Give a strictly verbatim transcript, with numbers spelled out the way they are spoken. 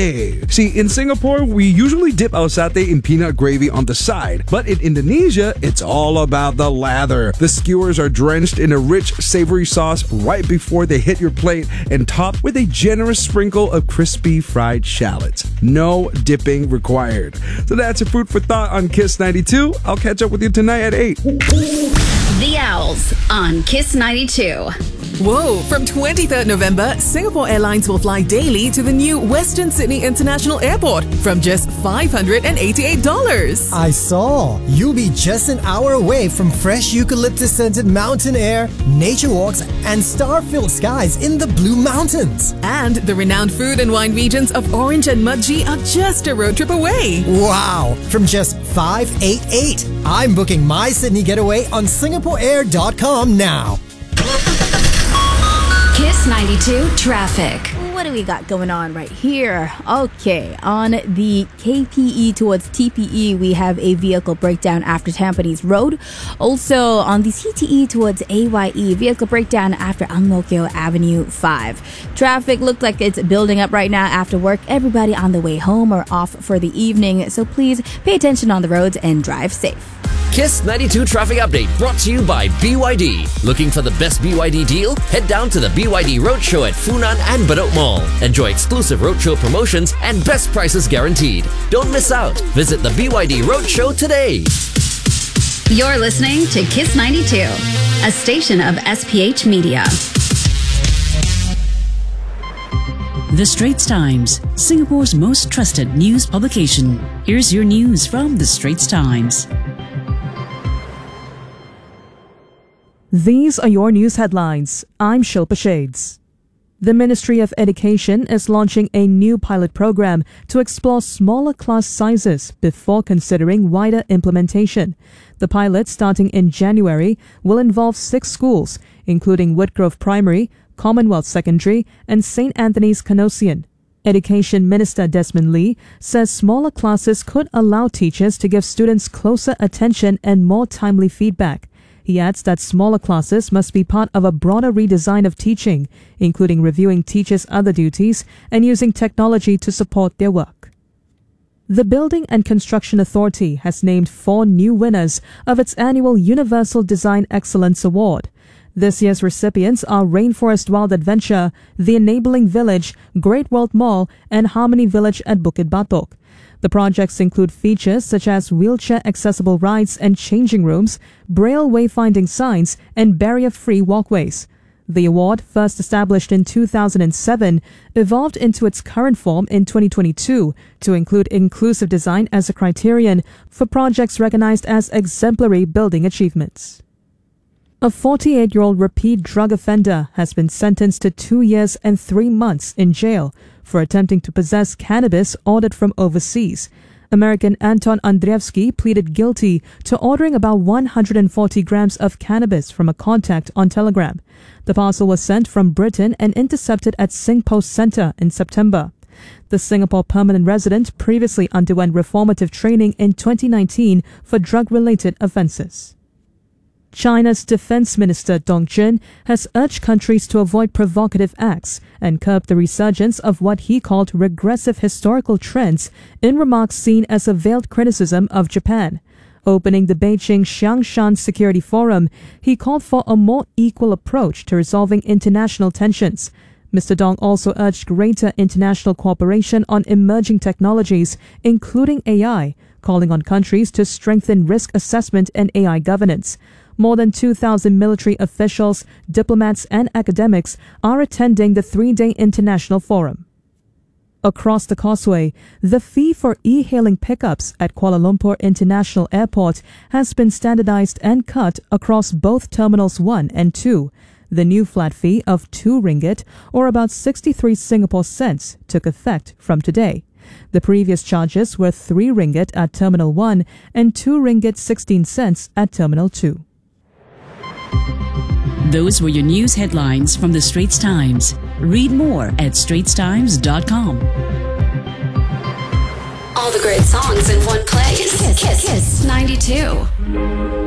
satay. See, in Singapore, we usually dip our satay in peanut gravy on the side, but in Indonesia, it's all about the lather. The skewers are drenched in a rich, savory sauce right before they hit your plate and topped with a generous sprinkle of crispy fried shallots. No dipping required. So that's your food for thought on Kiss ninety-two. I'll catch up with you tonight at eight. The Owls on Kiss ninety-two. Whoa! From twenty-third November, Singapore Airlines will fly daily to the new Western Sydney International Airport from just five hundred eighty-eight dollars. I saw. You'll be just an hour away from fresh eucalyptus-scented mountain air, nature walks, and star-filled skies in the Blue Mountains. And the renowned food and wine regions of Orange and Mudgee are just a road trip away. Wow! From just five hundred eighty-eight dollars. I'm booking my Sydney getaway on singapore air dot com now. Kiss ninety-two traffic. What do we got going on right here? Okay, on the K P E towards T P E, we have a vehicle breakdown after Tampines Road. Also, on the C T E towards A Y E, vehicle breakdown after Ang Mo Kio Avenue five. Traffic looks like it's building up right now after work. Everybody on the way home or off for the evening, so please pay attention on the roads and drive safe. Kiss ninety-two Traffic Update brought to you by B Y D. Looking for the best B Y D deal? Head down to the B Y D Roadshow at Funan and Bedok Mall. Enjoy exclusive roadshow promotions and best prices guaranteed. Don't miss out. Visit the B Y D Roadshow today. You're listening to Kiss ninety-two, a station of S P H Media. The Straits Times, Singapore's most trusted news publication. Here's your news from The Straits Times. These are your news headlines. I'm Shilpa Shades. The Ministry of Education is launching a new pilot program to explore smaller class sizes before considering wider implementation. The pilot, starting in January, will involve six schools, including Woodgrove Primary, Commonwealth Secondary, and Saint Anthony's Canossian. Education Minister Desmond Lee says smaller classes could allow teachers to give students closer attention and more timely feedback. He adds that smaller classes must be part of a broader redesign of teaching, including reviewing teachers' other duties and using technology to support their work. The Building and Construction Authority has named four new winners of its annual Universal Design Excellence Award. This year's recipients are Rainforest Wild Adventure, The Enabling Village, Great World Mall, and Harmony Village at Bukit Batok. The projects include features such as wheelchair-accessible rides and changing rooms, braille wayfinding signs, and barrier-free walkways. The award, first established in two thousand seven, evolved into its current form in twenty twenty-two to include inclusive design as a criterion for projects recognized as exemplary building achievements. A forty-eight-year-old repeat drug offender has been sentenced to two years and three months in jail for attempting to possess cannabis ordered from overseas. American Anton Andreevsky pleaded guilty to ordering about one hundred forty grams of cannabis from a contact on Telegram. The parcel was sent from Britain and intercepted at SingPost Centre in September. The Singapore permanent resident previously underwent reformative training in twenty nineteen for drug-related offences. China's Defense Minister Dong Jun has urged countries to avoid provocative acts and curb the resurgence of what he called regressive historical trends in remarks seen as a veiled criticism of Japan. Opening the Beijing Xiangshan Security Forum, he called for a more equal approach to resolving international tensions. Mister Dong also urged greater international cooperation on emerging technologies, including A I, calling on countries to strengthen risk assessment and A I governance. More than two thousand military officials, diplomats, and academics are attending the three-day international forum. Across the causeway, the fee for e-hailing pickups at Kuala Lumpur International Airport has been standardized and cut across both Terminals one and two. The new flat fee of two ringgit, or about sixty-three Singapore cents, took effect from today. The previous charges were three ringgit at Terminal one and two ringgit sixteen cents at Terminal two. Those were your news headlines from The Straits Times. Read more at straits times dot com. All the great songs in one place. Kiss, Kiss, Kiss ninety-two.